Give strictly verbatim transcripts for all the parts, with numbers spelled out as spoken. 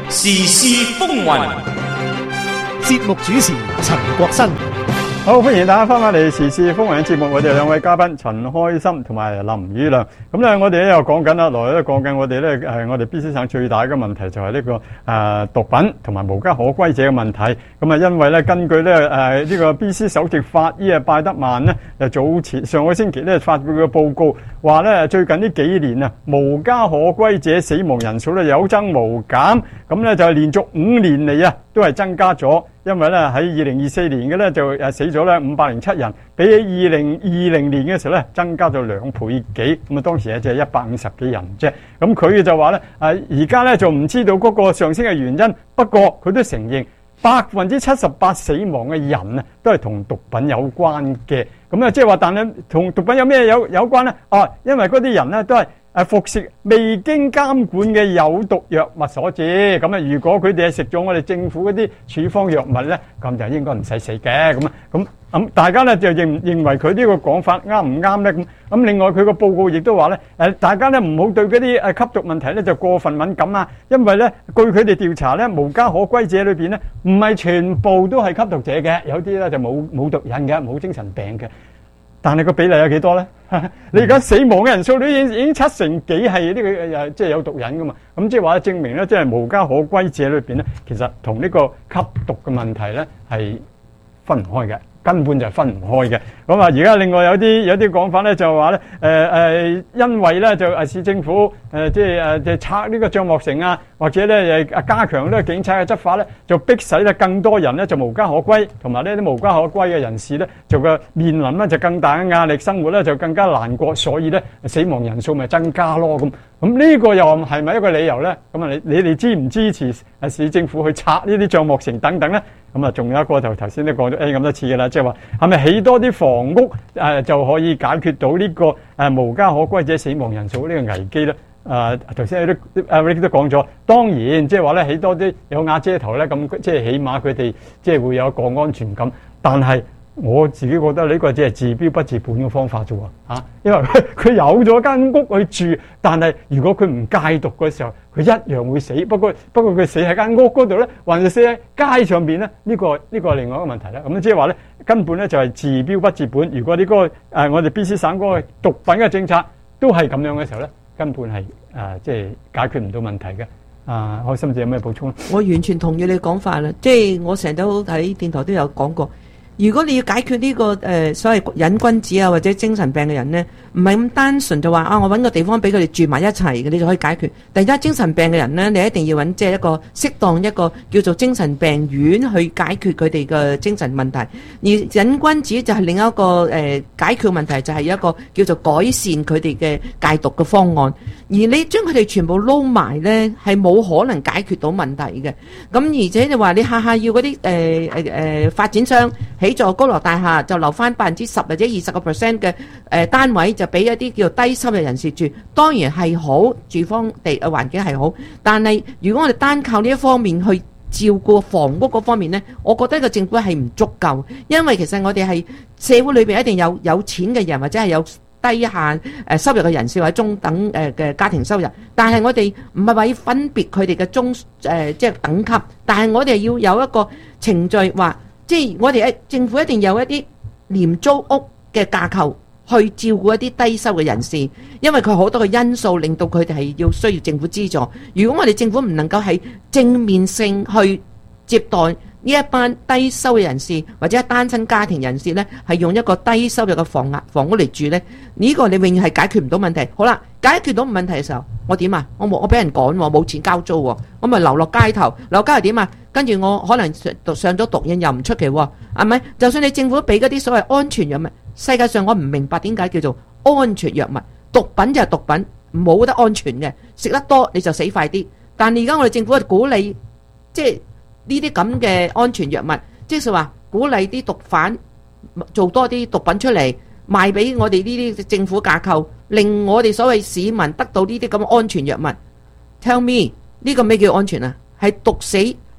時事風雲， 節目主持陳國新。 好，歡迎大家翻返嚟時事風雲嘅節目，我哋兩位嘉賓陳開心同埋林宇亮。咁咧，我哋咧又講緊啦，來咧講緊我哋咧誒，我哋 B C 省最大嘅問題就係呢、這個誒、呃、毒品同埋無家可歸者嘅問題。咁啊，因為咧根據咧誒呢、呃這個 B C 首席法醫啊拜德曼咧，就早前上個星期咧發表嘅報告，話咧最近呢幾年啊無家可歸者死亡人數咧有增無減，咁咧就係連續五年嚟啊都係增加咗。因為咧喺二零二四年嘅咧就誒死咗咧五百零七人，比起二零二零年嘅時候咧增加咗兩倍幾，咁啊當時咧就係一百五十幾人啫。咁佢就話咧誒而家咧就唔知道嗰個上升嘅原因，不過佢都承認百分之七十八死亡嘅人啊都係同毒品有關嘅。咁啊即係話，但係同毒品有咩有有關咧？啊，因為嗰啲人咧都係誒服食未經監管嘅有毒藥物所致，咁啊如果佢哋係食咗我哋政府嗰啲處方藥物咧，咁就應該唔使死嘅。咁啊咁咁大家咧就認認為佢呢個講法啱唔啱咧？咁咁另外佢個報告亦都話咧誒，大家咧唔好對嗰啲誒吸毒問題咧就過分敏感啊，因為咧據佢哋調查咧無家可歸者裏邊咧唔係全部都係吸毒者嘅，有啲咧就冇冇毒癮嘅，冇精神病嘅。但係個比例有幾多咧？你而家死亡嘅人數都已經已經七成幾係呢個誒，即係有毒癮噶嘛？咁即係話證明咧，即係無家可歸者裏邊咧，其實同呢個吸毒嘅問題咧係分唔開嘅，根本就係分唔開嘅。咁啊，而家另外有啲有啲講法咧，就話咧誒誒，因為咧就誒市政府誒即係誒即係拆呢個帳幕城啊，或者咧誒加強呢個警察嘅執法咧，就逼使咧更多人咧就無家可歸，同埋呢啲無家可歸嘅人士咧就個面臨咧就更大嘅壓力，生活咧就更加難過，所以咧死亡人數咪增加咯咁。咁呢個又係咪一個理由咧？咁啊，你你哋支唔支持誒市政府去拆呢啲帳幕城等等咧？咁啊，仲有一個就頭先都講咗 A 咁多次嘅啦，即係話係咪起多啲房屋誒就可以解決到呢個誒無家可歸者死亡人數呢個危機咧？誒頭先都阿 Rick 都講咗，當然即係話咧起多啲有瓦遮頭咧，咁即係起碼佢哋即係會有一個安全感，但係我自己覺得呢個只係治標不治本嘅方法啫喎嚇，因為佢佢有咗間屋去住，但係如果佢唔戒毒嘅時候，佢一樣會死。不過不過佢死喺間屋嗰度咧，還是死喺街上邊咧？呢、呢個呢、呢個係另外一個問題啦。咁即係話咧，根本咧就係治標不治本。如果呢、呢個誒、呃、我哋 B C 省嗰個毒品嘅政策都係咁樣嘅時候咧，根本係誒即係解決唔到問題嘅。啊，開心姐有咩補充？ 我完全同意你講法啦，即係我成日都喺電台都有講過。如果你要解決呢、這個誒、呃、所謂癮君子啊或者精神病嘅人呢，唔係咁單純就話啊，我揾個地方俾佢哋住埋一齊嘅，你就可以解決。第一，精神病嘅人呢，你一定要揾即係一個適當一個叫做精神病院去解決佢哋嘅精神問題。而癮君子就係另一個誒、呃、解決問題，就係一個叫做改善佢哋嘅戒毒嘅方案。而你將佢哋全部撈埋呢，係冇可能解決到問題嘅。咁而且你話你下下要嗰啲誒誒誒發展商起座高樓大廈就留翻百分之十或者二十個 percent 嘅誒單位，就俾一啲叫做低收入人士住，當然係好，住方地嘅環境係好。但係如果我哋單靠呢一方面去照顧房屋嗰方面呢，我覺得個政府係唔足夠，因為其實我哋係社會裏邊一定有有錢嘅人或者係有低限誒收入嘅人士或者中等誒嘅家庭收入，但係我哋唔係話要分別佢哋嘅中誒即係等級，但係我哋要有一個程序話。即係我哋政府一定有一啲廉租屋嘅架構去照顧一啲低收嘅人士，因為佢好多嘅因素令到佢哋係要需要政府資助。如果我哋政府唔能夠係正面性去接待呢一班低收嘅人士或者單親家庭人士呢，係用一個低收入嘅房額房屋嚟住呢，呢、呢個你永遠係解決唔到問題。好啦，解決到問題嘅時候，我點啊？我冇我俾人趕，冇錢交租，我咪流落街頭。流落街頭點啊？跟住我可能上咗毒癮又唔出奇喎，係咪？就算你政府俾嗰啲所謂安全藥物，世界上我唔明白點解叫做安全藥物，毒品就係毒品，冇得安全嘅，食得多你就死快啲。但係而家我哋政府係鼓勵，即係呢啲咁嘅安全藥物，即係話鼓勵啲毒販做多啲毒品出嚟賣俾我哋呢啲政府架構，令我哋所謂市民得到呢啲咁嘅安全藥物。Tell me 呢個咩叫安全啊？係毒死。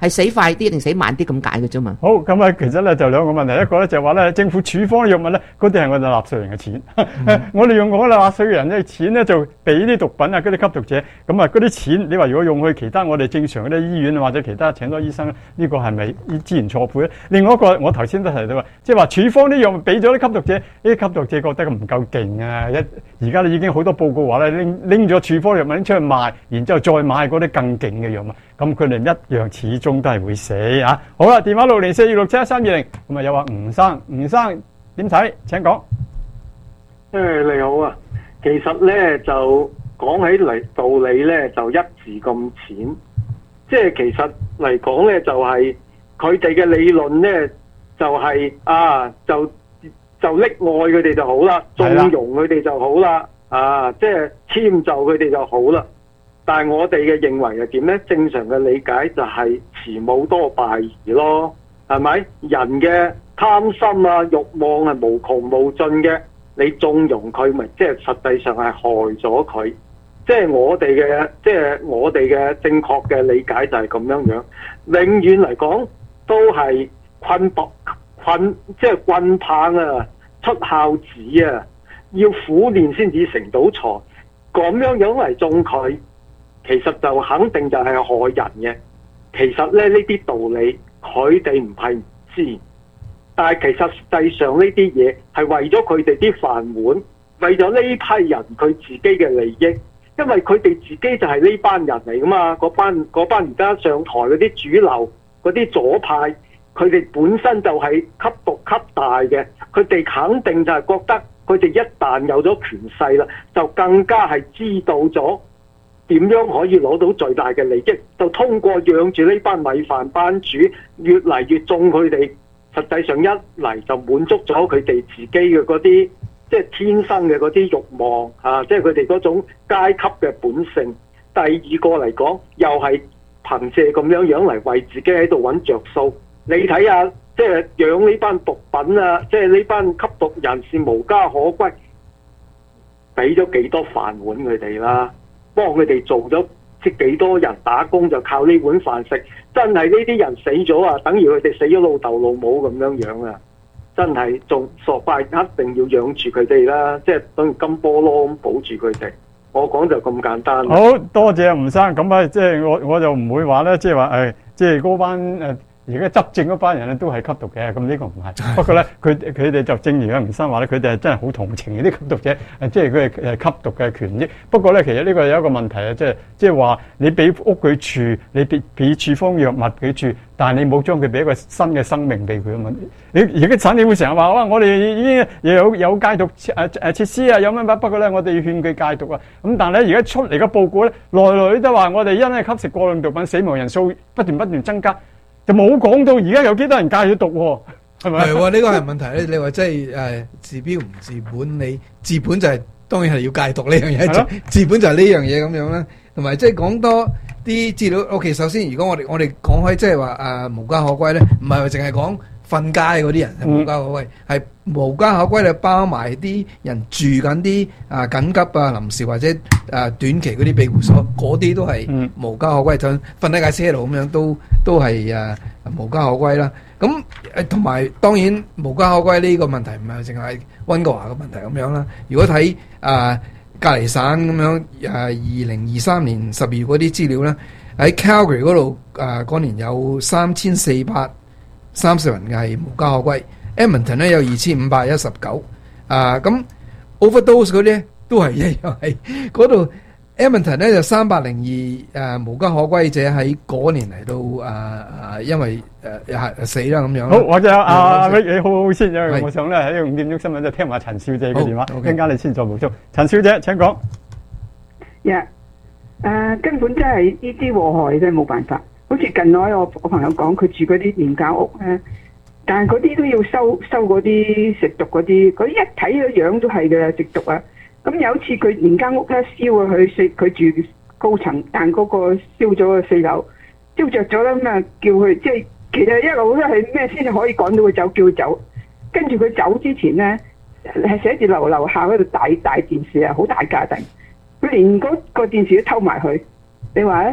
係死快啲定死慢啲咁解嘅啫嘛。 好，咁啊，其實咧就兩個問題，一個咧就話咧政府處方藥物咧，嗰啲係我哋納稅人嘅錢，嗯、我哋用我哋納稅人嘅錢咧就俾啲毒品啊嗰啲吸毒者，咁啊嗰啲錢你話如果用去其他我哋正常嗰啲醫院或者其他請多醫生咧，呢、這個係咪資源錯配咧？另外一個我頭先都提到話，即係話處方啲藥物俾咗啲吸毒者，呢啲吸毒者覺得唔夠勁啊！一而家已經好多報告話咧拎拎咗處方藥物拎出去賣，然之後再買嗰啲更勁嘅藥物，咁佢哋一樣始終都係會死啊！好啦，電話六零四二六七一三二零，咁啊有話吳生，吳生點睇？請講。 誒你好啊，其實咧就講起嚟道理咧就一字咁淺，即係其實嚟講咧就係佢哋嘅理論咧就係、是、啊就就溺愛佢哋就好啦，縱容佢哋就好啦，啊即係遷就佢哋就好啦。但係我哋嘅認為係點咧？正常嘅理解就係慈母多敗兒咯，係咪？人嘅貪心啊、慾望係無窮無盡嘅，你縱容佢，咪即係實際上係害咗佢。即係我哋嘅，即係我哋嘅正確嘅理解就係咁樣樣。永遠嚟講都係棍棒棍，即係棍棒啊，出孝子啊，要苦練先至成到才。咁樣樣嚟縱佢，其實就肯定就係害人嘅。其實咧呢啲道理佢哋唔係唔知，但係其實實際上呢啲嘢係為咗佢哋啲飯碗，為咗呢批人佢自己嘅利益。因為佢哋自己就係呢班人嚟噶嘛，嗰班嗰班而家上台嗰啲主流嗰啲左派，佢哋本身就係吸毒吸大嘅，佢哋肯定就係覺得佢哋一旦有咗權勢啦，就更加係知道咗點樣可以攞到最大嘅利益，就通過養住呢班米飯班主，越嚟越縱佢哋，實際上一嚟就滿足咗佢哋自己嘅嗰啲。即係天生嘅嗰啲慾望啊！即係佢哋嗰種階級嘅本性。第二個嚟講，又係憑借咁樣樣嚟為自己喺度揾着數。你睇下，即係養呢班毒品啊！即係呢班吸毒人士無家可歸，俾咗幾多飯碗佢哋啦？幫佢哋做咗即係幾多人打工就靠呢碗飯食。真係呢啲人死咗啊，等於佢哋死咗老豆老母咁樣樣啊！真係仲傻快，一定要養住佢哋啦，即係等於金波羅咁保住佢哋。我講就咁簡單。 好多謝吳生，咁啊，即係我我就唔會話咧，即係話誒，即係嗰班誒而家執政嗰班人咧都係吸毒嘅，咁呢個唔係。不過咧，佢佢哋就正如阿吳生話咧，佢哋係真係好同情啲吸毒者，誒，即係佢係誒吸毒嘅權益。不過咧，其實呢個有一個問題啊，即係即係話你俾屋佢住，你俾俾處方藥物佢住，但係你冇將佢俾一個新嘅生命俾佢啊嘛。你而家產業會成日話哇，我哋已經有有戒毒誒誒設施啊，有乜乜。不過咧，我哋要勸佢戒毒啊。咁但係咧，而家出嚟嘅報告咧，來來都話我哋因為吸食過量毒品，死亡人數不斷不斷增加。就冇講到而家有幾多人戒咗毒喎，係咪？係喎，呢個係問題咧。你話即係誒治標唔治本，你治本就係當然係要戒毒呢樣嘢，治本就係呢樣嘢咁樣啦。同埋即係講多啲資料。OK，首先如果我哋我哋講開即係話誒無家可歸咧，唔係話淨係講瞓街嗰啲人係無家可歸，係無家可歸就包埋啲人住緊啲啊緊急啊臨時或者誒短期嗰啲庇護所，嗰啲都係無家可歸，就瞓喺架車度咁樣都都係誒無家可歸啦。咁誒同埋當然無家可歸呢個問題唔係淨係溫哥華嘅問題咁樣啦。如果睇誒隔離省咁樣誒二零二三年十二月嗰啲資料咧，喺 Calgary 嗰度誒嗰年有三千四百三十人係無家可歸。Edmonton 咧有二千五百一十九，啊咁 overdose 嗰啲都係一樣，係嗰度 Edmonton 咧就三百零二誒無家可歸者喺嗰年嚟到誒誒、啊，因為誒係、啊、死啦咁樣。好，或者阿阿 Rick 你好好先，因為我想咧喺五點鐘新聞就聽埋陳小姐嘅電話，一陣間你先再補充。陳小姐請講。 呀、yeah, 誒根本真係呢啲禍害真係冇辦法。好似近來我我朋友講，佢住嗰啲廉價屋咧。但係嗰啲都要收收嗰啲食毒嗰啲，嗰啲一睇個樣都係嘅食毒啊！咁有一次佢連間屋咧燒啊，佢四佢住高層，但嗰個燒咗個四樓，燒着咗啦，咁啊叫佢即係其實一路都係咩先至可以趕到佢走，叫佢走。跟住佢走之前咧，係寫住樓樓下嗰度大大電視啊，好大架定，佢連嗰個電視都偷埋去。你話咧？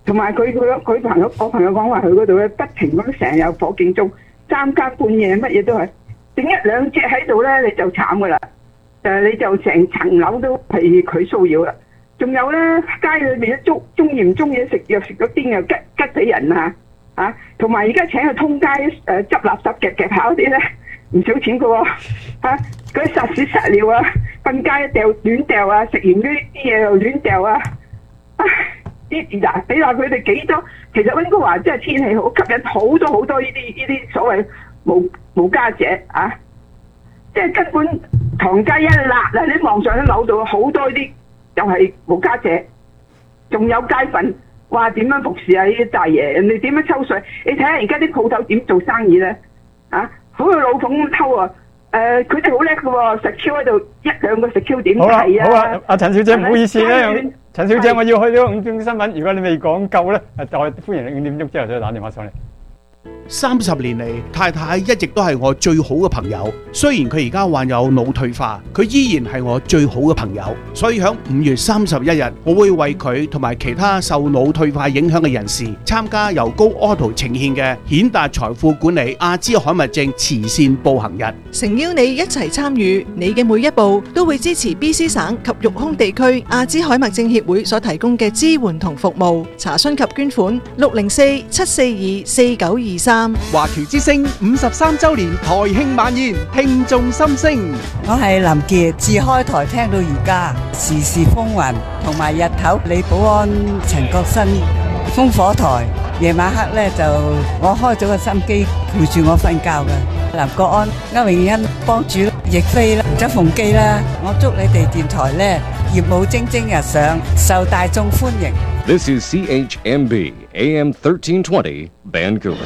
同埋佢佢佢朋友，我朋友講話佢嗰度咧不停咁成日有火警鐘，三更半夜乜嘢都係，整一兩隻喺度咧你就慘噶啦，誒你就成層樓都係佢騷擾啦。仲有咧街裏面都中意唔中意食藥食咗癲又吉吉死人啊！啊，同埋而家請佢通街誒執垃圾夾夾跑嗰啲咧唔少錢噶喎，嚇嗰啲撒屎撒尿啊，瞓街掉亂掉啊，食完啲啲嘢又亂掉啊！啲嗱你話佢哋幾多？其實溫哥華真係天氣好，吸引好多好多呢啲呢啲所謂無無家者啊！即係根本唐街一辣啊！你望上啲樓度好多呢啲又係無家者，仲有街瞓。話點樣服侍啊？呢啲大爺，人哋點樣抽水？你睇下而家啲鋪頭點做生意咧？啊，好似老馮咁偷啊！誒，佢哋好叻嘅喎，食 Q 喺度一兩個食 Q 點睇啊！ 好啊，阿陳小姐唔好意思咧，陳小姐我要去呢個五點新聞，如果你未講夠咧，誒再歡迎你五點鐘之後再打電話上嚟。 三十年嚟，太太一直都係我最好嘅朋友。雖然佢而家患有腦退化，佢依然係我最好嘅朋友。所以喺五月三十一日，我會為佢同埋其他受腦退化影響嘅人士參加由高 Auto 呈獻嘅顯達財富管理阿茲海默症慈善步行日， 誠邀你一齊參與，你嘅每一步都會支持 B C 省及育空地區阿茲海默症協會所提供嘅支援同服務。查詢及捐款六零四七四二四九二三。 華僑之聲五十三周年台慶晚宴，聽眾心聲。 我係林傑，自開台聽到而家，時時風雲，同埋日頭李寶安、陳國新、烽火台，夜晚黑咧就我開咗個心機陪住我瞓覺嘅。林國安、歐永欣、幫主、亦菲啦、周鳳基啦，我祝你哋電台咧業務蒸蒸日上，受大眾歡迎。 This is C H M B A M thirteen twenty Vancouver。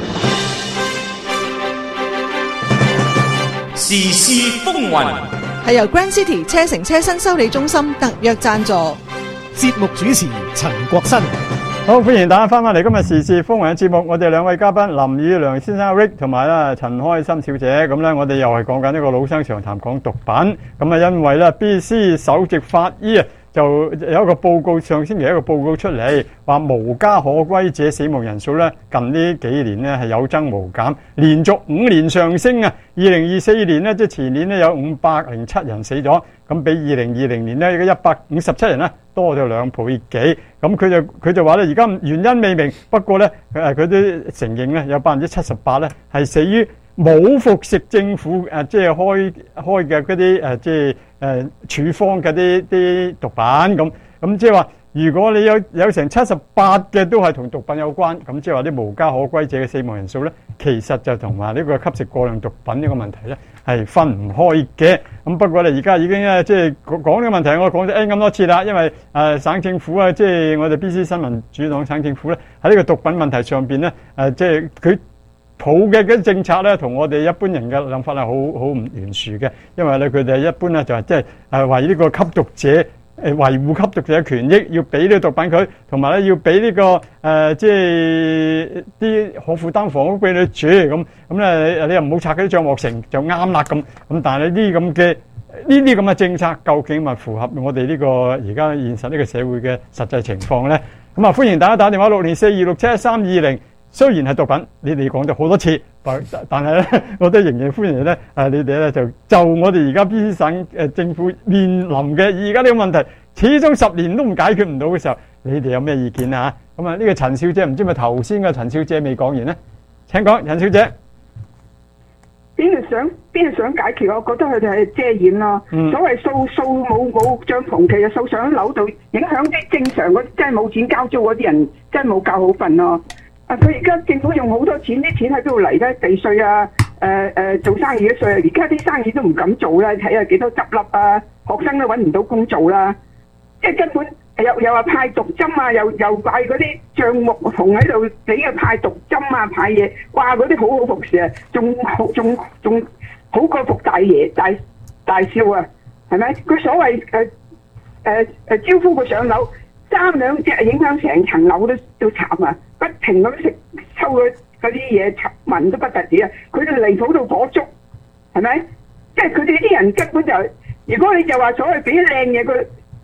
時事風雲係由 Grand City 車城車身修理中心特約贊助。 節目主持陳國新。 好，歡迎大家翻返嚟今日時事風雲嘅節目。我哋兩位嘉賓林宇良先生 Rick 同埋咧陳開心小姐，咁咧我哋又係講緊呢個老生常談講毒品。咁啊，因為咧 B C 首席法醫啊，就有一個報告，上星期一個報告出嚟，話無家可歸者死亡人數咧近呢幾年咧係有增無減，連續五年上升啊！二零二四年咧即係前年咧有五百零七人死咗，咁比二零二零年咧一百五十七人咧多咗兩倍幾。咁佢就佢就話咧而家原因未明，不過咧誒佢都承認咧有百分之七十八咧係死於冇服食政府誒即係開開嘅嗰啲誒即係誒處方嘅啲啲毒品咁，咁即係話如果你有有成七十八嘅都係同毒品有關，咁即係話啲無家可歸者嘅死亡人數咧，其實就同埋呢個吸食過量毒品呢個問題咧係分唔開嘅。咁不過咧而家已經咧即係講呢個問題，我講咗 N 咁多次啦，因為誒、呃、省政府啊，即係我哋 B C 新民主黨省政府咧喺呢個毒品問題上邊咧誒即係佢抱嘅嗰啲政策咧，同我哋一般人嘅諗法係好好唔懸殊嘅，因為咧佢哋一般咧就係即係誒為呢個吸毒者誒維護吸毒者嘅權益，要俾呢個毒品佢，同埋咧要俾呢、這個誒、呃、即係啲可負擔房屋俾你住，咁咁咧你又唔好拆嗰啲帳幕城就啱啦咁，咁但係呢啲咁嘅呢啲咁嘅政策究竟咪符合我哋呢、這個而家現實呢個社會嘅實際情況咧？咁啊歡迎大家打電話六零四二六七一三二零。雖然係毒品，你哋講咗好多次，但但係咧，我都仍然歡迎咧。誒，你哋咧就就我哋而家 B C 省誒政府面臨嘅而家呢個問題，始終十年都唔解決唔到嘅時候，你哋有咩意見啊？咁啊，呢個陳小姐唔知咪頭先嘅陳小姐未講完咧？請講，陳小姐。 邊係想邊係想解決？我覺得佢哋係遮掩咯。嗯、所謂掃掃冇冇帳篷，其實掃上樓度，影響啲正常嗰真係冇錢交租嗰啲人，真係冇覺好瞓咯。啊！佢而家政府用好多錢，啲錢喺邊度嚟咧？地稅啊，誒、呃、誒、呃、做生意嘅稅啊，而家啲生意都唔敢做啦。睇下幾多執笠啊，學生都揾唔到工做啦。即係根本又又話派毒針啊，又又擺嗰啲橡木桶喺度俾佢派毒針啊，派嘢，哇！嗰啲好好服侍啊，仲好仲仲好過服大爺大大少啊，係咪？佢所謂誒誒誒招呼佢上樓。三兩隻影響成層樓都都慘啊！不停咁食抽嗰啲嘢，聞都不特止啊！佢哋離譜到火燭，係咪？即係佢哋啲人根本就，如果你就話所謂俾靚嘢佢，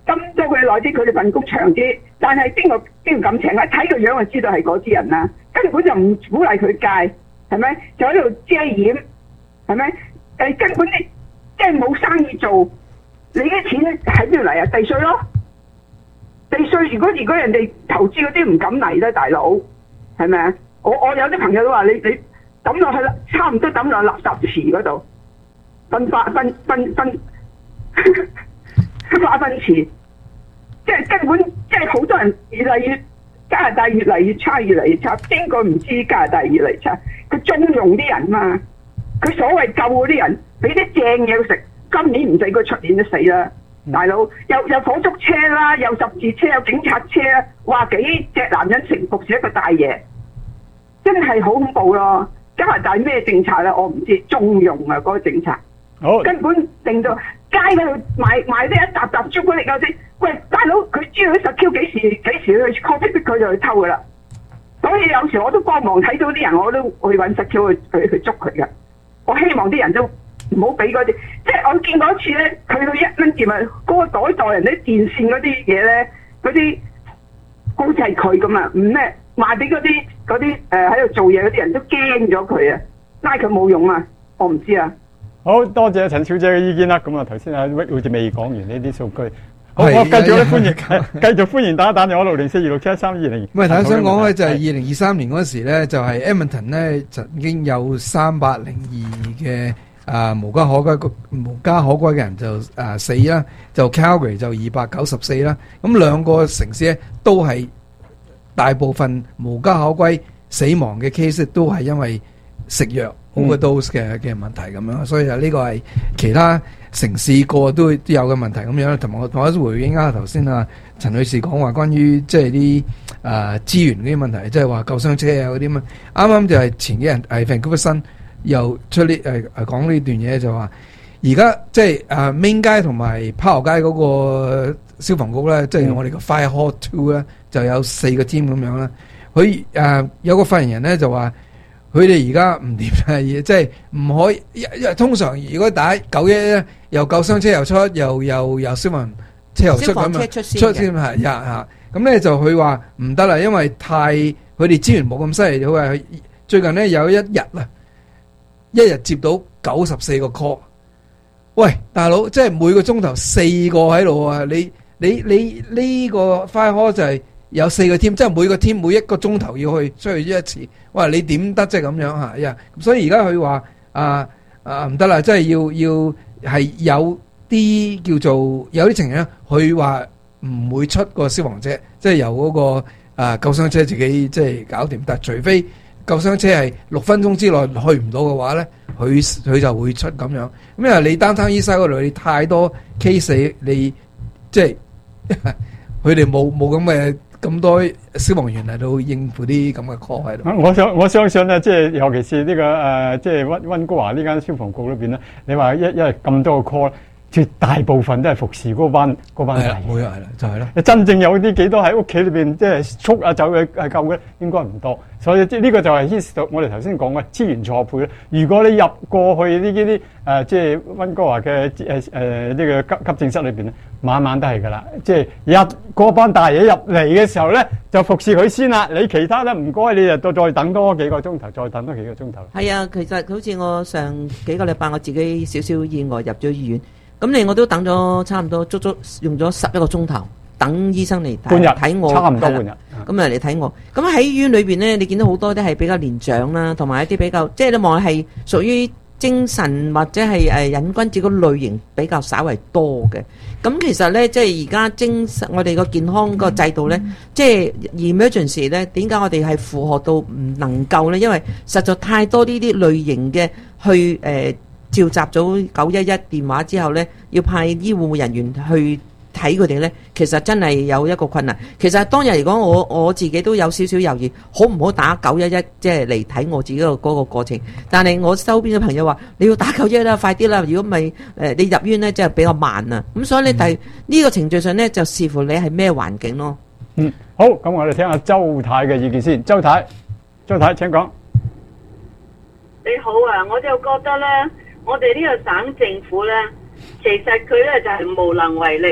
咁多佢耐啲，佢哋份工長啲，但係邊個邊個咁請？一睇個樣就知道係嗰啲人啦，根本就唔鼓勵佢戒，係咪？就喺度遮掩，係咪？誒根本你即係冇生意做，你啲錢咧喺邊度嚟啊？地稅咯，地稅如果如果人哋投資嗰啲唔敢嚟咧，大佬係咪啊？我我有啲朋友都話你你抌落去啦，差唔多抌落垃圾池嗰度，分化分分分化糞池，即係根本即係好多人越嚟越加拿大越嚟越差，越嚟越差。邊個唔知加拿大越嚟越差？佢縱容啲人嘛，佢所謂救嗰啲人，俾啲正嘢食，今年唔使佢出年都死啦。大佬有有火燭車啦，有十字車，有警察車，話幾隻男人成服住一個大爺，真係好恐怖咯！加拿大咩政策咧？我唔知，縱容啊嗰、那個政策， 好根本令到街嗰度賣賣啲一沓沓朱古力嗰啲，喂大佬佢知道啲十 Q 幾時幾時去 copy 逼佢就去偷噶啦，所以有時我都幫忙睇到啲人，我都去揾十 Q 去去去捉佢噶。我希望啲人都唔好俾嗰啲，即係我見過一次咧，佢去一蚊店啊，嗰、那個袋袋人啲電線嗰啲嘢咧，嗰啲好似係佢咁啊，唔咩賣俾嗰啲嗰啲誒喺度做嘢嗰啲人都驚咗佢啊，拉佢冇用啊，我唔知啊。 好多謝陳小姐嘅意見啦。咁啊，頭先阿 Rick 好似未講完呢啲數據。好， 係我繼續咧歡迎，繼續歡迎打一打電話六零四二六七一三二零。 唔係，頭先想講咧就係二零二三年嗰時咧，就係 Edmonton 咧曾經有三百零二嘅啊無家可歸無家可歸嘅人就啊死啦，就 Calgary 就二百九十四啦。咁兩個城市咧都係大部分無家可歸死亡嘅 case 都係因為食藥 overdose 嘅嘅問題咁樣，所以啊呢個係其他城市個都都有嘅問題咁樣。同埋我同我回應啊頭先啊陳女士講話關於即係啲誒資源嗰啲問題，即係話救傷車啊嗰啲咁。啱啱就係前幾日係 Vancouver Sun又出呢誒誒講呢段嘢，就話而家即係誒 Main 街同埋 Powell 街嗰個消防局咧，即係我哋個 Fire Hall Two 咧就有四個 team 咁樣啦。佢誒有個發言人咧就話。佢哋而家唔掂嘅嘢，即係唔可以。因為通常如果打九一一咧，又救傷車又出，又又又消防車又出咁啊，出先係呀嚇。咁咧就佢話唔得啦，因為太佢哋資源冇咁犀利。佢話最近咧有一日啊，一日接到九十四個 call。喂，大佬，即係每個鐘頭四個喺度啊！你你你呢個 fire hall 就係有四個 team，即係每個 team 每一個鐘頭要去出去一次。哇！你點得即係咁樣嚇呀？所以而家佢話啊啊唔得啦，即係要要係有啲叫做有啲情形咧，佢話唔會出個消防車，即係由嗰個啊救傷車自己即係搞掂。但係除非救傷車係六分鐘之內去唔到嘅話咧，佢佢就會出咁樣。咁因為你單單醫生嗰度你太多 case，你即係佢哋冇冇咁嘅。咁多消防員嚟到應付啲咁嘅 call 喺度。 我想我相信咧，即係尤其是呢、這個誒、呃，即係溫溫哥華呢間消防局裏邊咧，你話一因為咁多個 call，絕大部分都係服侍嗰班嗰班人。 冇錯，係啦，就係、是、啦。 真正有啲幾多喺屋企裏邊即係速啊走去係救嘅，應該唔多。所以即係呢個就係牽涉到我哋頭先講嘅資源錯配咧。如果你入過去呢啲啲誒，即係溫哥華嘅誒誒呢個急急症室裏邊咧，晚晚都係㗎啦。即係入嗰班大爺入嚟嘅時候咧，就服侍佢先啦。你其他咧唔該，你就再等多幾個鐘頭，再等多幾個鐘頭。 係啊，其實好似我上幾個禮拜我自己少少意外入咗醫院，咁你我都等咗差唔多足足用咗十一個鐘頭。等醫生嚟半日睇我， 差唔多半日。 咁啊嚟睇我。咁喺醫院裏邊咧，你見到好多都係比較年長啦，同埋一啲比較，即係你望係屬於精神或者係誒癮君子個類型比較稍為多嘅。咁其實咧，即係而家精神我哋個健康個制度咧，即係 emergency 咧，點解我哋係負荷到唔能夠咧？因為實在太多呢啲類型嘅去誒召集咗九一一電話之後咧，要派醫護人員去睇佢哋咧，其實真係有一個困難。其實當日嚟講，我我自己都有少少猶豫，好唔好打九一一，即係嚟睇我自己個嗰個過程。但係我周邊嘅朋友話：你要打九一一啦，快啲啦！如果唔係誒，你入院咧，即係比較慢啊。咁所以咧，第呢、嗯、個程序上咧，就視乎你係咩環境咯。 嗯，好，咁我哋聽下周太嘅意見先。周太，周太請講。 你好啊，我就覺得咧，我哋呢個省政府咧，其實佢咧就係、是、無能為力。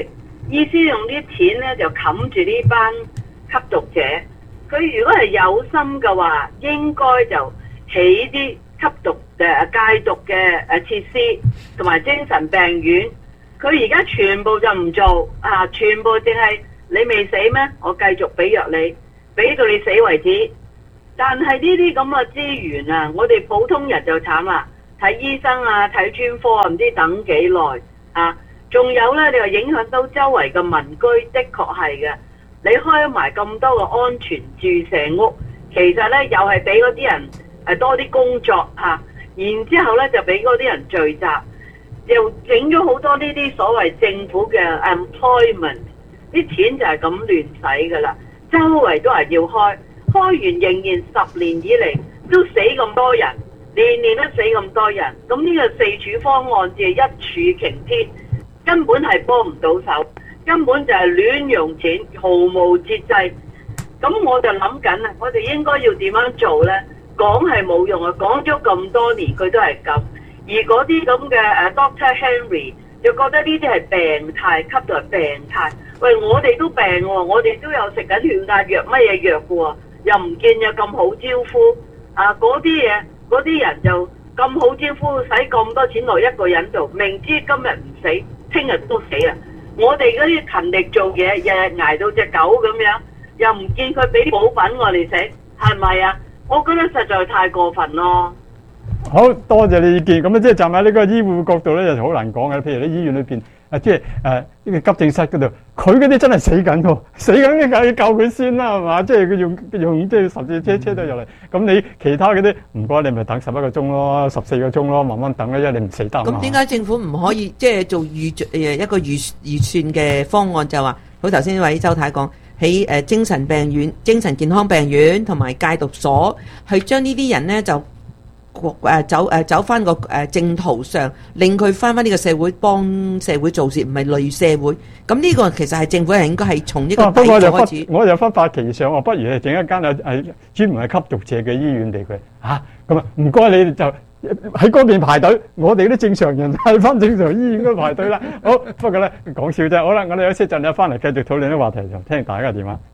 意思用啲錢咧就冚住呢班吸毒者。佢如果係有心嘅話，應該就起啲吸毒誒、呃、戒毒嘅誒設施同埋精神病院。佢而家全部就唔做啊！全部淨係你未死咩？我繼續俾藥你，俾到你死為止。但係呢啲咁嘅資源啊，我哋普通人就慘啦，睇醫生啊，睇專科啊，唔知等幾耐啊！仲有呢，你話影響到周圍嘅民居，的確係嘅。你開埋咁多個安全注射屋，其實呢又係俾嗰啲人誒多啲工作嚇、啊，然之後呢就俾嗰啲人聚集，又整咗好多呢啲所謂政府嘅 employment， 啲錢就係咁亂使㗎啦，周圍都係要開。開完仍然十年以嚟都死咁多人，年年都死咁多人，咁呢個四處方案只係一柱擎天，根本係幫唔到手，根本就係亂用錢，毫無節制。咁我就諗緊啦，我哋應該要點樣做呢？講係冇用啊，講咗咁多年佢都係咁，而嗰啲咁嘅誒 Doctor Henry 就覺得呢啲係病態，吸毒係病態。喂，我哋都病喎，我哋都有食緊血壓藥乜嘢藥嘅喎。又唔見有咁好招呼啊！嗰啲嘢，嗰啲人就咁好招呼，使咁多錢落一個人度，明知今日唔死，聽日都死啊！我哋嗰啲勤力做嘢，日日捱到隻狗咁樣，又唔見佢俾補品我哋食，係咪啊？我覺得實在太過分咯。 好多謝你意見，咁啊即係站喺呢個醫護角度咧，就好難講嘅。譬如喺醫院裏邊啊，即係誒呢個急症室嗰度，佢嗰啲真係死緊喎，死緊你梗係要救佢先啦，係嘛？即係佢用用即係十字車車到入嚟，咁你其他嗰啲唔該，你咪等十一個鐘咯，十四個鐘咯，慢慢等啦，因為你唔死得啊嘛。 咁點解政府唔可以即係做預誒一個預預算嘅方案，就話好頭先呢位周太講喺誒精神病院、精神健康病院同埋戒毒所，去將呢啲人咧就。誒走誒走翻個誒正途上，令佢翻翻呢個社會，幫社會做事，唔係累社會。咁呢個其實係政府係應該係從呢個底開始。 我就忽發奇想，我不如係整一間誒誒專門係吸毒者嘅醫院俾佢嚇。咁啊，唔該你哋就喺嗰邊排隊，我哋啲正常人喺翻正常醫院嗰度排隊啦。好，不過咧講笑啫。好啦，我哋休息陣咧翻嚟繼續討論啲話題，就聽大家嘅電話。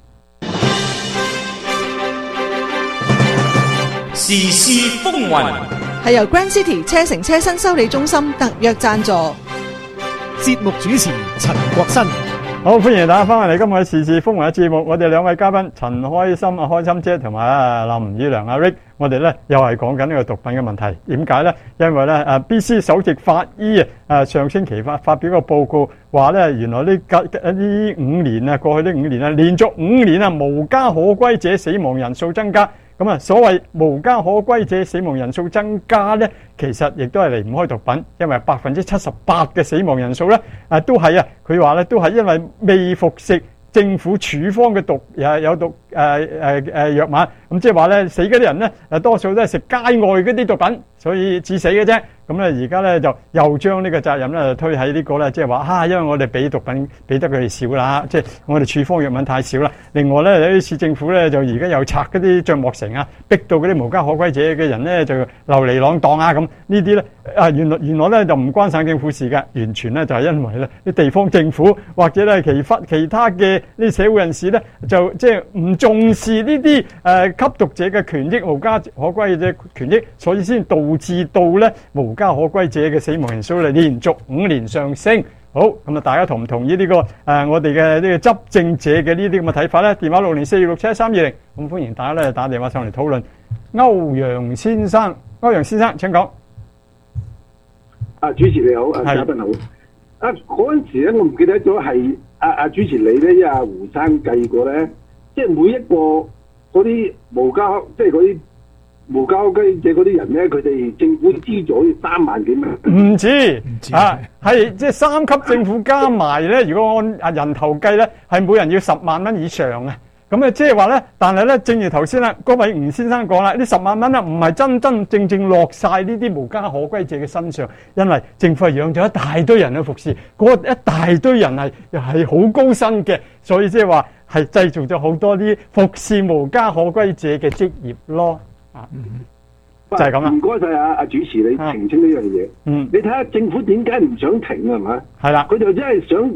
時事風雲係由 Grand City 車城車新修理中心特約贊助。 節目主持陳國新。 好，歡迎大家翻嚟今日嘅時事風雲嘅節目。我哋兩位嘉賓陳開心啊，開心姐同埋啊林宇良阿 Rick， 我哋咧又係講緊呢個毒品嘅問題。點解咧？因為咧誒 B C 首席法醫啊，誒上星期發發表個報告，話咧原來呢呢五年啊，過去呢五年啊，連續五年啊，無家可歸者死亡人數增加。咁啊，所謂無家可歸者死亡人數增加咧，其實亦都係離唔開毒品，因為百分之七十八嘅死亡人數咧，啊都係啊，佢話咧都係因為未服食政府處方嘅毒誒有毒誒誒誒藥物，咁即係話咧死嗰啲人咧，誒多數都係食街外嗰啲毒品，所以致死嘅啫。咁咧而家咧就又將呢個責任咧推喺呢個咧，即係話啊，因為我哋俾毒品俾得佢哋少啦，即係我哋處方藥物太少啦。另外咧，有啲市政府咧就而家又拆嗰啲帳幕城啊，逼到嗰啲無家可歸者嘅人咧就流離浪蕩啊咁。呢啲咧啊原來原來咧就唔關省政府事嘅，完全咧就係因為咧啲地方政府或者咧其他其他嘅呢社會人士咧就即係唔重視呢啲誒吸毒者嘅權益、無家可歸者權益，所以先導致到咧無家可歸者嘅死亡人數咧連續五年上升。好，咁啊，大家同唔同意呢個誒我哋嘅呢個執政者嘅呢啲咁嘅睇法咧？電話六零四二六七一三二零，咁歡迎大家咧打電話上嚟討論。歐陽先生，歐陽先生請講。 啊，主持你好，啊嘉賓好。啊嗰陣時咧，我唔記得咗係啊啊主持你咧，因為阿胡生計過咧，即係每一個嗰啲無家，即係嗰啲無家可歸者嗰啲人咧，佢哋政府資助好似三萬幾蚊。唔止，啊，係即係三級政府加埋咧，如果按啊人頭計咧，係每人要十萬蚊以上啊。咁啊，即係話咧，但係咧，正如頭先啦，嗰位吳先生講啦，呢十萬蚊啊，唔係真真正正落晒呢啲無家可歸者嘅身上，因為政府係養咗一大堆人去服侍，嗰一大堆人係又係好高薪嘅，所以即係話係製造咗好多啲服侍無家可歸者嘅職業咯。啊，就係咁啦。 唔該晒啊，阿主持你澄清呢樣嘢。嗯，你睇下政府點解唔想停啊？係嘛？ 係啦， 佢就真係想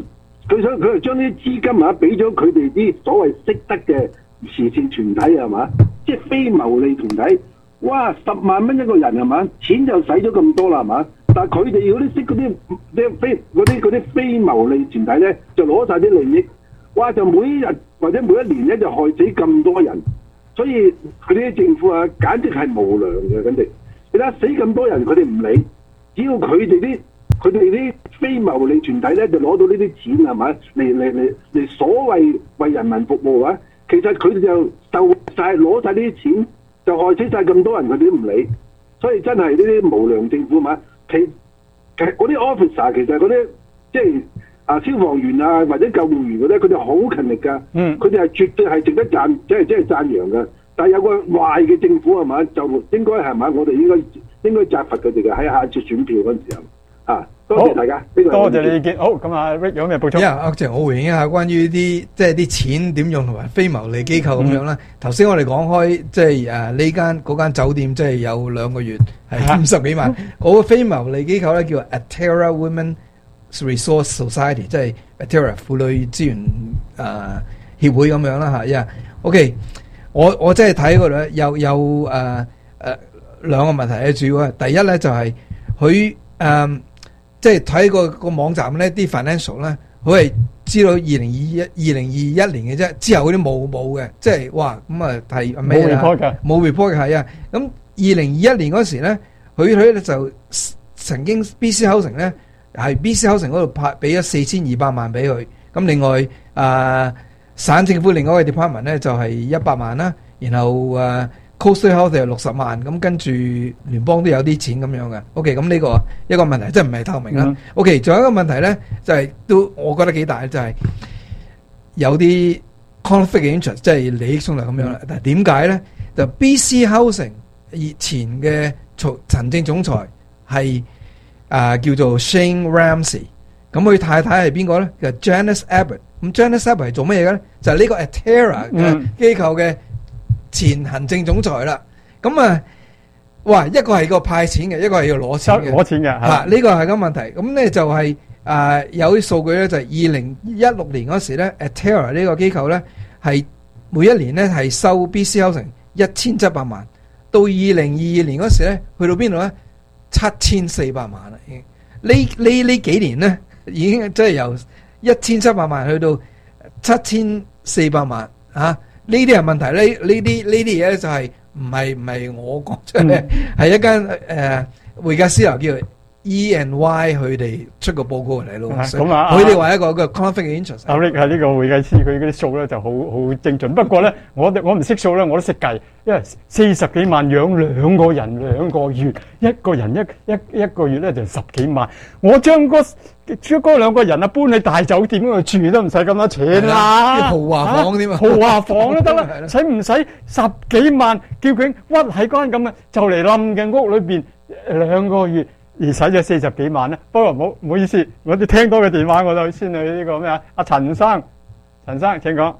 佢想佢係將啲資金啊俾咗佢哋啲所謂識得嘅慈善團體係嘛，即係非牟利團體。哇！十萬蚊一個人係嘛，錢就使咗咁多啦係嘛，但係佢哋嗰啲識嗰啲啲非嗰啲嗰啲非牟利團體咧，就攞晒啲利益。哇！就每一日或者每一年咧就害死咁多人，所以佢哋啲政府啊，簡直係無良嘅，簡直。你睇下死咁多人，佢哋唔理，只要佢哋啲佢哋啲非牟利團體咧，就攞到呢啲錢係咪？嚟嚟嚟嚟所謂為人民服務啊！其實佢哋就受晒攞晒呢啲錢，就害死晒咁多人，佢哋都唔理。所以真係呢啲無良政府嘛，其其實嗰啲 officer 其實嗰啲即係啊消防員啊或者救護員嗰啲，佢哋好勤力㗎。嗯，佢哋係絕對係值得讚，即係即係讚揚㗎。但係有個壞嘅政府係咪？就應該係咪？我哋應該應該責罰佢哋嘅喺下次選票嗰陣時候啊！多謝大家，呢個多謝你意見。好，咁啊 Rick 有咩補充？ 因為阿鄭，我回應一下關於啲即係啲錢點用同埋非牟利機構咁樣啦。頭先我哋講開即係誒呢間嗰間酒店，即係有兩個月係五十幾萬。嗰個非牟利機構咧叫 Atera Women Resource Society， 即係 Atera 婦女資源誒協會咁樣啦嚇。因為 OK。我我真係睇過咧，有有誒誒兩個問題咧，主要係第一咧就係佢誒即係睇個個網站咧啲 financial 咧，佢係知道二零二一二零二一年嘅啫，之後嗰啲冇冇嘅，即係哇咁啊係咩啦？冇 report 嘅，冇 report 嘅係啊。咁二零二一年嗰時咧，佢佢咧就曾經 B C Housing 咧係 B C Housing 嗰度派俾咗四千二百萬俾佢，咁另外啊。省政府另外一個 department 咧就係一百萬啦，然後誒 Coastal Health 係六十萬，咁跟住聯邦都有啲錢咁樣嘅。OK，咁呢個一個問題，即係唔係透明啦。OK，仲有一個問題咧，就係都我覺得幾大，就係有啲 conflict interest，即係利益衝突咁樣啦。但係點解咧？就 B C Housing 以前嘅行政總裁係啊叫做 Shane Ramsey， 咁佢太太係邊個咧？就 Janice Abbott。咁 Janice Abbott 係做乜嘢嘅咧？就係、是、呢個 Atera 嘅機構嘅前行政總裁啦。咁啊，哇！一個係個派錢嘅，一個係要攞錢嘅。攞錢嘅嚇，呢、啊這個係個問題。咁咧就係、是、啊、呃，有啲數據咧，就係二零一六年嗰時咧 ，Atera 呢個機構咧係每一年咧係收 B C Housing 一千七百萬，到二零二二年嗰時咧去到邊度咧？七千四百萬啦，已經呢呢呢幾年咧已經即係由一千七百萬去到七千四百萬啊！呢啲係問題咧，呢啲呢啲嘢咧就係唔係唔係我講出嚟，係一間誒會計師樓叫 E and Y 佢哋出個報告嚟咯。咁啊，佢哋話一個個 conflict interest。阿 Rick 係呢個會計師，佢嗰啲數咧就好好精準。不過咧，我我唔識數咧，我都識計，因為四十幾萬養兩個人兩個月，一個人一一一個月咧就十幾萬。我將嗰將嗰兩個人啊搬去大酒店嗰度住都唔使咁多錢啦，豪華房添啊，豪華房都得啦，使唔使十幾萬叫佢屈喺間咁嘅就嚟冧嘅屋裏邊兩個月？而使咗四十幾萬咧，不過唔好唔好意思，我哋聽到嘅電話我就先去呢個咩啊？阿陳生，陳生請講。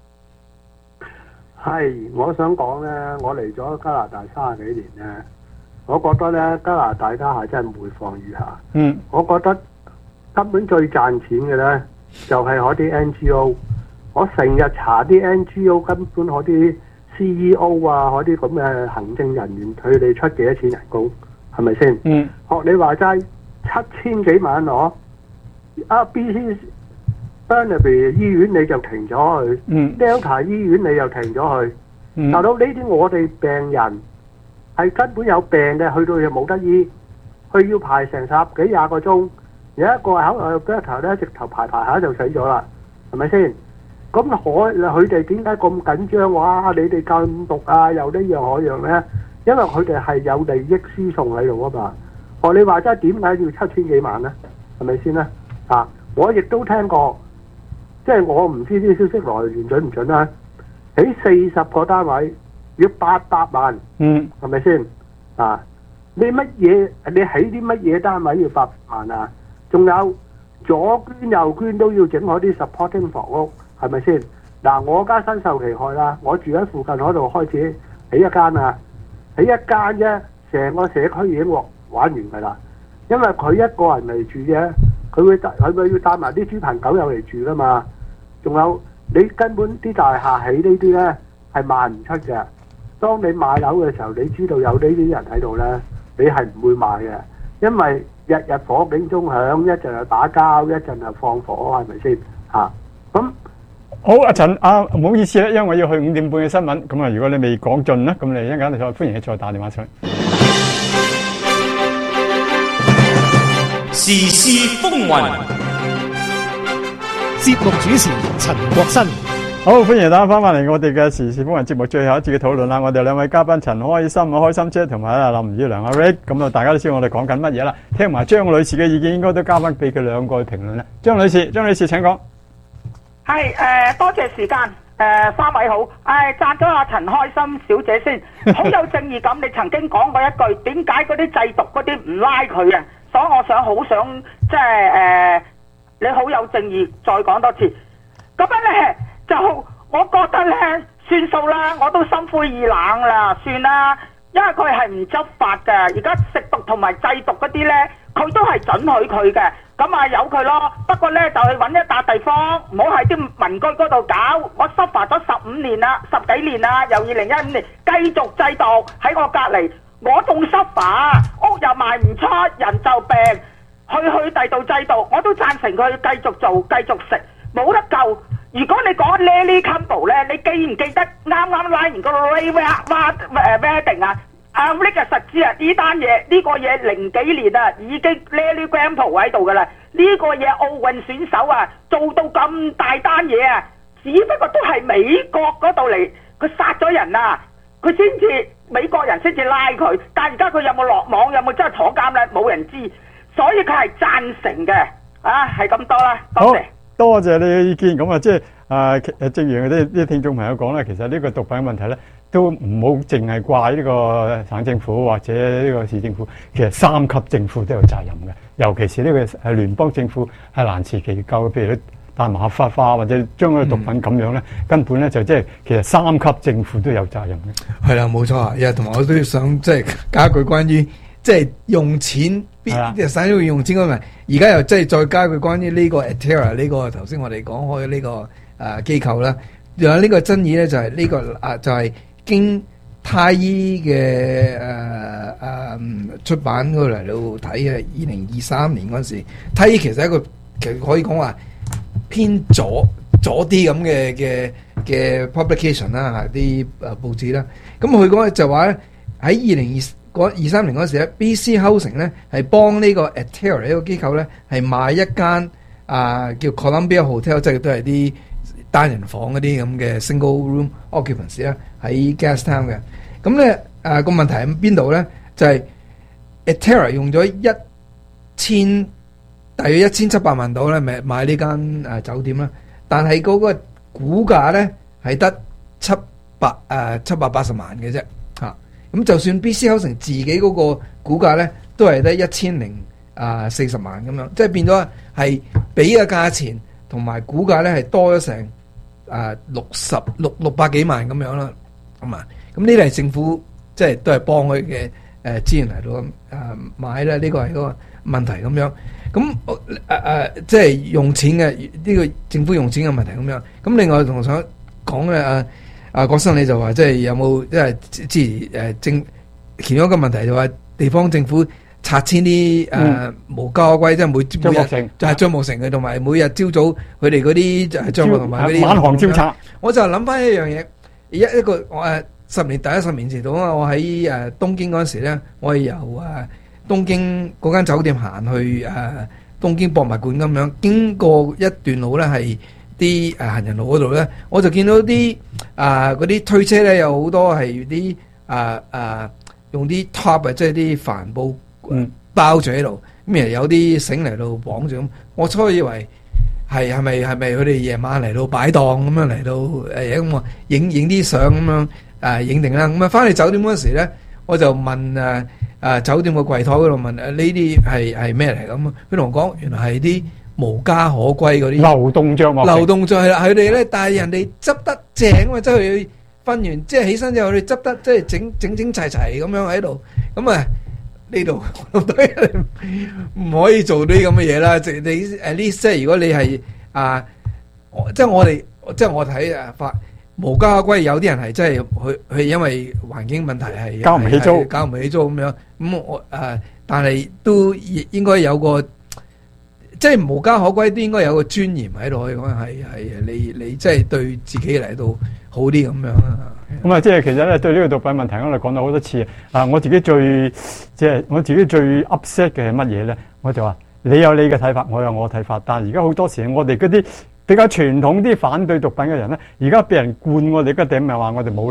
係，我想講咧，我嚟咗加拿大三十幾年咧，我覺得咧加拿大家下真係每況愈下。嗯，我覺得根本最賺錢嘅咧就係嗰啲 N G O， 我成日查啲 N G O 根本嗰啲 C E O 啊，嗰啲咁嘅行政人員，佢哋出幾多錢人工？係咪先？嗯，學你話齋七千幾萬攞，啊 B C Burnaby 醫院你就停咗去，嗯 ，Delta 醫院你又停咗去，嗯，大佬呢啲我哋病人係根本有病嘅，去到又冇得醫，佢要排成十幾廿個鐘，有一個喺度 Delta 咧，直頭排排下就死咗啦，係咪先？咁可佢哋點解咁緊張？哇！你哋禁毒啊，又呢樣嗰樣咧？因為佢哋係有利益輸送喺度啊嘛，學你話齋點解要七千幾萬咧？係咪先咧？啊，我亦都聽過，即係我唔知啲消息來源準唔準啦。起四十個單位要八百萬，嗯，係咪先？啊，你乜嘢？你起啲乜嘢單位要八百萬啊？仲有左捐右捐都要整嗰啲 supporting 房屋，係咪先？嗱，我家身受其害啦，我住喺附近嗰度開始起一間啊。起一間啫，成個社區已經玩完㗎啦。因為佢一個人嚟住啫， 佢會帶佢咪要帶埋啲豬朋狗友嚟住噶嘛？仲有你根本啲大廈起呢啲咧係賣唔出嘅。當你買樓嘅時候，你知道有呢啲人喺度咧，你係唔會買嘅，因為日日火警鐘響，一陣又打交，一陣又放火，係咪先嚇？咁好，阿陳啊，唔好意思咧，因為我要去五點半嘅新聞，咁啊，如果你未講盡咧，咁你一陣間再歡迎你再打電話上嚟。 時事風雲， 節目主持陳國新。 好，歡迎大家翻返嚟我哋嘅時事風雲節目最後一節嘅討論啦。我哋兩位嘉賓陳開心啊，開心姐同埋啊林宇良阿 Rick， 咁啊大家都知道我哋講緊乜嘢啦。聽埋張女士嘅意見，應該都交翻俾佢兩個去評論啦。張女士，張女士請講。 係誒、呃，多謝時間誒、呃，三位好，誒讚咗阿陳開心小姐先，好有正義感。你曾經講過一句，點解嗰啲製毒嗰啲唔拉佢啊？所以我想好想即係誒，你好有正義，再講多次。咁樣咧就我覺得咧算數啦，我都心灰意冷啦，算啦，因為佢係唔執法嘅。而家食毒同埋製毒嗰啲咧，佢都係准許佢嘅。咁啊由佢咯，不過咧就去揾一笪地方，唔好喺啲民居嗰度搞。我執法咗十五年啦，十幾年啦，由二零一五年繼續製毒喺我隔離，我仲執法，屋又賣唔出，人就病，去去第度製毒，我都贊成佢繼續做，繼續食，冇得救。如果你講 Lily Campbell 咧，你記唔記得啱啱拉完個 Ray Wedding 啊？阿 Rick 啊實知啊，呢單嘢呢個嘢零幾年啊已經 Lily Campbell 喺度噶啦，呢、這個嘢奧運選手啊做到咁大單嘢啊，只不過都係美國嗰度嚟，佢殺咗人啊，佢先至美國人先至拉佢，但係而家佢有冇落網，有冇真係坐監咧？冇人知，所以佢係贊成嘅，啊係咁多啦，多謝。 多謝你嘅意見，咁啊，即係啊，誒，正如啲啲聽眾朋友講啦，其實呢個毒品問題咧，都唔好淨係怪呢個省政府或者呢個市政府，其實三級政府都有責任嘅，尤其是呢個係聯邦政府係難辭其咎，譬如大麻合法化或者將嗰個毒品咁樣咧，嗯、根本咧就即係其實三級政府都有責任嘅。 係啦，冇錯啊，同埋我都想即係加一句關於即係用錢。必使咗用錢嗰問題，而家又即係再加佢關於呢個 Atera 呢個頭先我哋講開呢個誒機構啦，仲有呢個爭議咧就係呢個啊就係經太醫嘅誒誒出版嗰度嚟到睇嘅二零二三年嗰陣時，太醫其實係一個其實可以講話偏左左啲咁嘅嘅嘅 publication 啦，啲誒報紙啦，咁佢講就話咧喺二零二二三年嗰時咧 ，B C Housing 咧係幫呢個 Atera 呢個機構咧係買一間啊、呃、叫 Columbia Hotel， 即係都係啲單人房嗰啲咁嘅 single room occupancy 咧喺 Gastown 嘅。咁咧誒個問題喺邊度咧？就係、是、Atera 用咗一千大約一千七百萬度咧，咪買呢間誒酒店啦。但係嗰個股價咧係得七百誒七百八十萬嘅啫。咁就算 B C Housing 自己嗰個股價咧，都係得一千零啊四十萬咁樣，即係變咗係比嘅價錢同埋股價咧係多咗成啊六十六六百幾萬咁樣啦，咁啊，咁呢啲係政府即係都係幫佢嘅誒資源嚟到誒買啦，呢個係嗰個問題咁樣。咁誒誒，即係用錢嘅呢個政府用錢嘅問題咁樣。咁另外同我想講嘅誒。啊，國生你就話即係有冇即係之前誒政其中一個問題就話地方政府拆遷啲誒無家可歸，即係每每日就係張木城嘅，同埋每日朝早佢哋嗰啲就係張木同埋嗰啲晚航招拆。我就諗翻一樣嘢，一一個我誒十年第一十年前度啊，我喺誒東京嗰陣時咧，我係由誒東京嗰間酒店行去誒東京博物館咁樣，經過一段路咧係。啲誒行人路嗰度咧，我就見到啲啊嗰啲推車咧，有好多係啲啊啊用啲 top 啊，即係啲帆布包住喺度，咁然後有啲繩嚟到綁住咁。我初以為係係咪係咪佢哋夜晚嚟到擺檔咁樣嚟到誒咁我影影啲相咁樣誒影定啦。咁啊翻嚟酒店嗰時咧，我就問誒誒酒店個櫃台嗰度問誒呢啲係係咩嚟咁啊？佢同我講原來係啲無家可歸嗰啲流動帳幕， 流動帳係啦，佢哋咧，但係人哋執得正啊嘛，即係佢瞓完即係起身之後，佢哋執得即係整整整齊齊咁樣喺度，咁啊呢度唔可以做啲咁嘅嘢啦。即你 at least 即係如果你係啊，即係我哋即係我睇啊法無家可歸，有啲人係真係佢佢因為環境問題係交唔起租， 交唔起租咁樣。咁我誒，但係都應該有個即係無家可歸，都應該有個尊嚴喺度。可以講係係你你即係對自己嚟到好啲咁樣啊。 咁啊，即係其實咧，對呢個毒品問題，我哋講咗好多次啊。我自己最即係我自己最 upset 嘅係乜嘢咧？我就話你有你嘅睇法，我有我嘅睇法。但係而家好多時，我哋嗰啲比較傳統啲反對毒品嘅人咧，而家俾人灌我哋嗰頂，咪話我哋冇